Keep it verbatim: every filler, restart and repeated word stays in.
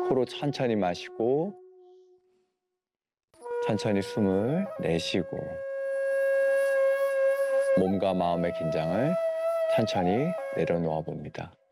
코로 천천히 마시고 천천히 숨을 내쉬고 몸과 마음의 긴장을 천천히 내려놓아 봅니다.